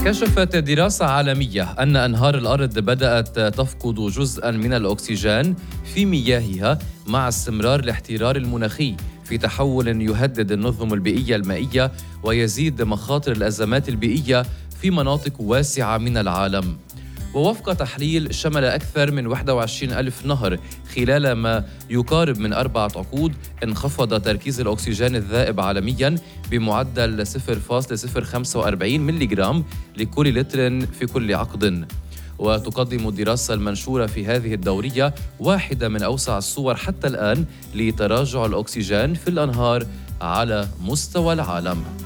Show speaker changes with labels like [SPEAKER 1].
[SPEAKER 1] كشفت دراسة عالمية أن أنهار الأرض بدأت تفقد جزءاً من الأكسجين في مياهها مع استمرار الاحترار المناخي في تحول يهدد النظم البيئية المائية ويزيد مخاطر الأزمات البيئية في مناطق واسعة من العالم. ووفق تحليل شمل أكثر من 21 ألف نهر خلال ما يقارب من 4 عقود، انخفض تركيز الأكسجين الذائب عالمياً بمعدل 0.045 ملغرام لكل لتر في كل عقد. وتقدم الدراسة المنشورة في هذه الدورية واحدة من أوسع الصور حتى الآن لتراجع الأكسجين في الأنهار على مستوى العالم.